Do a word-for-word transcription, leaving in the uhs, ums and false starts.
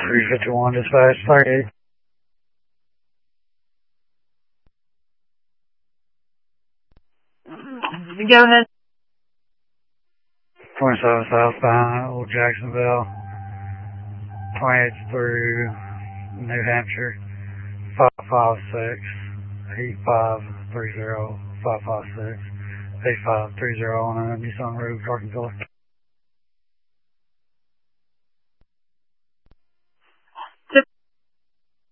three fifty-one dispatch, thirty-eight. Go ahead. twenty-seven southbound, Old Jacksonville, twenty-eight through New Hampshire, five five six, eight five three zero, five five six, eight five three zero on a Nissan Rogue, Arkansas.